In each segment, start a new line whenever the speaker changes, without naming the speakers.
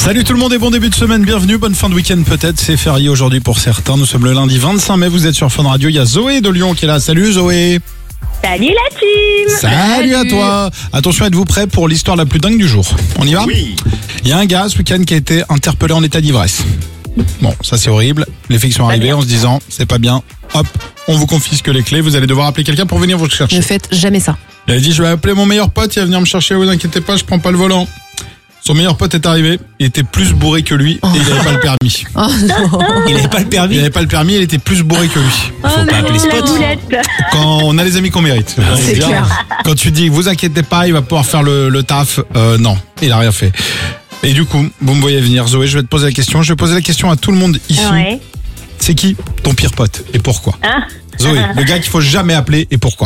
Salut tout le monde et bon début de semaine, bienvenue, bonne fin de week-end peut-être, c'est férié aujourd'hui pour certains, nous sommes le lundi 25 mai, vous êtes sur Fun Radio, il y a Zoé de Lyon qui est là, salut Zoé.
Salut la team.
Salut à toi. Attention, êtes-vous prêts pour l'histoire la plus dingue du jour? On y va?
Oui.
Il y a un gars ce week-end qui a été interpellé en état d'ivresse. Bon, ça c'est horrible, les flics sont arrivés en se disant, c'est pas bien, hop, on vous confisque les clés, vous allez devoir appeler quelqu'un pour venir vous chercher.
Ne faites jamais ça.
Il a dit, je vais appeler mon meilleur pote, il va venir me chercher, vous inquiétez pas, je prends pas le volant. Son meilleur pote est arrivé, il était plus bourré que lui et il n'avait pas le permis.
Oh non.
Il avait pas le permis.
Il n'avait pas le permis, il était plus bourré que lui.
Faut pas appeler
La
Spot.
boulette.
Quand on a les amis qu'on mérite.
C'est
Bien.
clair.
Quand tu dis, vous inquiétez pas, il va pouvoir faire le taf, non, il a rien fait. Et du coup, vous me voyez venir, Zoé, je vais te poser la question. Je vais poser la question à tout le monde ici.
Ouais.
C'est qui ton pire pote et pourquoi?
Hein
Zoé, le gars qu'il faut jamais appeler et pourquoi?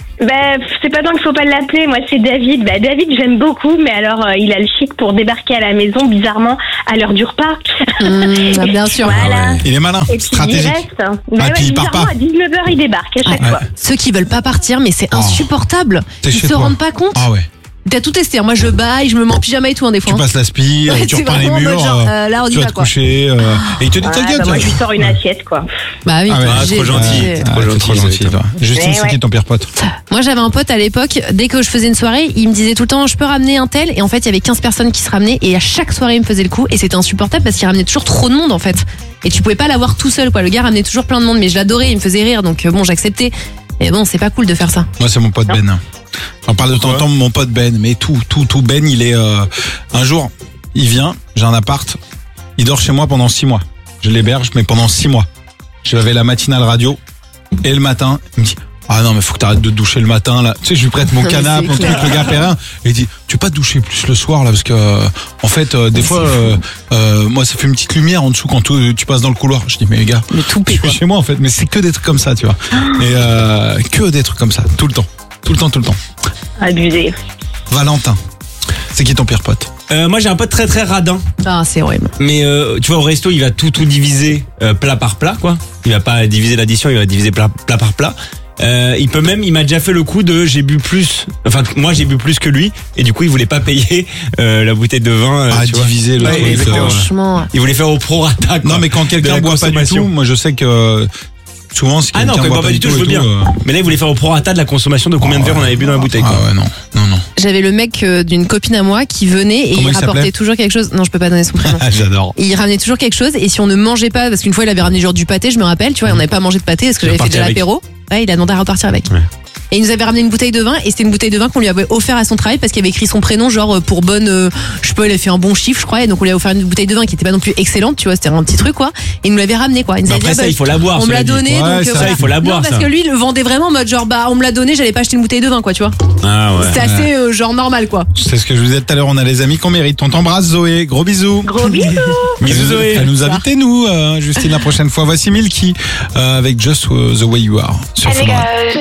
C'est pas tant qu'il faut pas l'appeler, moi c'est David. David j'aime beaucoup, mais alors il a le chic pour débarquer à la maison bizarrement à l'heure du repas.
Bien sûr.
Voilà.
Il est malin,
Et puis
stratégique.
il reste.
Puis il part
bizarrement
pas.
à 19h il débarque à chaque
Ouais.
fois.
Ceux qui veulent pas partir, mais c'est
Oh.
insupportable.
T'es
Ils
chez
se
toi.
rendent pas compte.
Ah ouais.
T'as tout testé. Moi, je baille, je me mets en pyjama et tout, des fois.
Tu passes l'aspi,
Ouais,
tu
c'est
repeins les
vraiment en mode
murs,
genre, là, on y
tu vas
va,
te
quoi.
coucher, et il te dit ta gueule.
Moi je lui sors une assiette quoi.
Bah oui.
Ah ouais.
Ah, trop gentil.
j'ai-
Trop
T'es
gentil,
trop gentil,
Zoé,
toi. Justine,
Ouais,
c'est qui
ouais.
ton pire pote?
Moi, j'avais un pote à l'époque, dès que je faisais une soirée, il me disait tout le temps, je peux ramener un tel. Et en fait, il y avait 15 personnes qui se ramenaient. Et à chaque soirée, il me faisait le coup. Et c'était insupportable parce qu'il ramenait toujours trop de monde, en fait. Et tu pouvais pas l'avoir tout seul, quoi. Le gars ramenait toujours plein de monde. Mais je l'adorais, il me faisait rire. Donc, bon, j'acceptais. Mais bon, c'est pas cool de faire ça.
Moi, c'est mon pote Ben. On parle de temps en temps de mon pote Ben, mais tout Ben, il est... un jour, il vient, j'ai un appart, il dort chez moi pendant 6 mois. Je l'héberge, mais pendant 6 mois. Je l'avais la matinale radio, et le matin, il me dit, ah non, mais faut que t'arrêtes de te doucher le matin, là. Tu sais, je lui prête mon
Mais
canapé,
c'est
mon truc,
clair.
le gars périn, et il dit, tu veux pas te doucher plus le soir, là, parce que, en fait, des fois, moi, ça fait une petite lumière en dessous quand tu passes dans le couloir. Je dis, mais les gars,
Le toupet,
je
quoi.
suis chez moi, en fait, mais c'est que des trucs comme ça, tu vois. Et que des trucs comme ça, tout le temps. Tout le temps.
Abusé.
Valentin, c'est qui ton pire pote?
Moi j'ai un pote très très radin.
Ah, c'est horrible.
Mais tu vois au resto il va tout diviser plat par plat quoi. Il va pas diviser l'addition, il va diviser plat par plat. Il m'a déjà fait le coup de j'ai bu plus. Enfin moi j'ai bu plus que lui et du coup il voulait pas payer la bouteille de vin. tu vois.
Diviser le
Ouais,
truc.
exactement.
Franchement.
Il voulait faire au prorata. quoi.
Non, mais quand
De
quelqu'un
la
boit pas du
consommation.
tout, moi je sais que souvent, si
Ah non,
quelqu'un
quand il
boit
boit pas du tout, je
et
veux bien. Mais là il voulait faire au prorata de la consommation de combien de verres on avait bu dans la bouteille. Quoi.
Ah ouais, non.
J'avais le mec d'une copine à moi qui venait et
Comment
il
il
rapportait
s'appelait
toujours quelque chose. Non, je peux pas donner son prénom.
Ah, j'adore.
Et il ramenait toujours quelque chose et si on ne mangeait pas, parce qu'une fois il avait ramené genre du pâté, je me rappelle, tu vois, et on n'avait pas mangé de pâté parce que
Il
j'avais fait
repartit
déjà
avec.
l'apéro. Ouais, il a demandé à repartir avec.
Ouais.
Et il nous avait ramené une bouteille de vin et c'était une bouteille de vin qu'on lui avait offert à son travail parce qu'il avait écrit son prénom genre pour bonne, je sais pas, il a fait un bon chiffre je crois et donc on lui a offert une bouteille de vin qui était pas non plus excellente, tu vois, c'était un petit truc quoi. Et il nous l'avait ramené quoi. Il nous
Mais
avait
après
dit,
ça il faut la boire.
on me l'a
cela dit.
donné
Ouais,
donc
ça,
voilà.
il faut la boire,
Non parce
ça.
que lui il le vendait vraiment en mode genre on me l'a donné, j'allais pas acheter une bouteille de vin quoi, tu vois.
Ah ouais.
C'était assez genre normal quoi.
C'est ce que je vous disais tout à l'heure, on a les amis qu'on mérite. On t'embrasse Zoé, gros bisous.
Gros bisous.
Bisous Zoé.
Elle nous inviter nous, Justine, la prochaine fois. Voici Milky avec Just the Way You Are sur
Hey,
Fun
les
Radio.
gars,